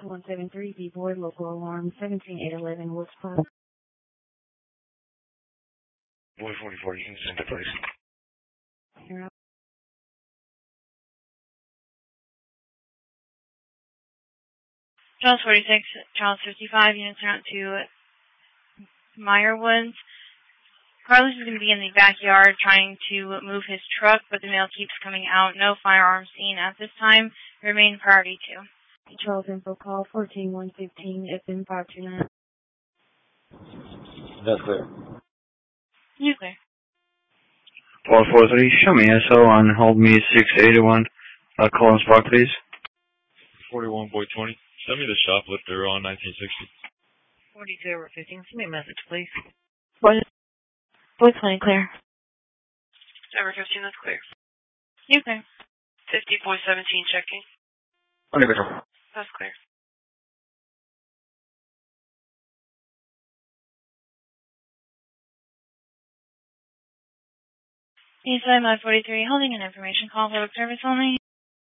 173B Boyd, local alarm 17811 Woods Park. Boy 44, you can send it, please. Here, Charles 46, Charles 55, units are out to Meyer Woods. Carlos is going to be in the backyard trying to move his truck, but the mail keeps coming out. No firearms seen at this time. Remain priority 2. Charles info call 14115 FM 529. That's clear. You clear. 1243, show me SO on hold me 681. Collins Park, please. 41 Boy 20. Send me the shoplifter on 1960. 42/15. Send me a message, please. Boy 20 clear. Over 15, that's clear. You clear. 50 Boy 17 checking. Under control. That's clear. Eastside Mod 43, holding an information call, public service only.